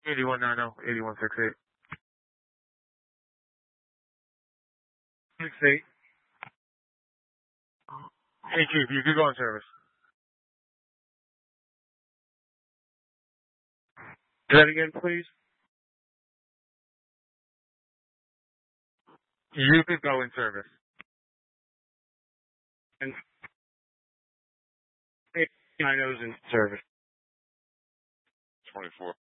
8190, 8168. 68. Hey, Chief, you could go on service. Say that again, please. You could go in service. And I know is in service. 24.